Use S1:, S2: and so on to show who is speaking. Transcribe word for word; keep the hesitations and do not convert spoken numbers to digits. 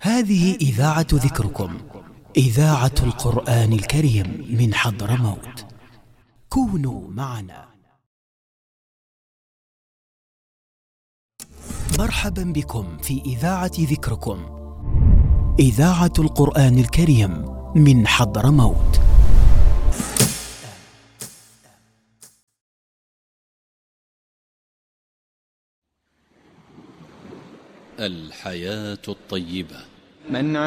S1: هذه إذاعة ذكركم، إذاعة القرآن الكريم من حضرموت. كونوا معنا. مرحبا بكم في إذاعة ذكركم، إذاعة القرآن الكريم من حضرموت.
S2: الحياة الطيبة.
S3: من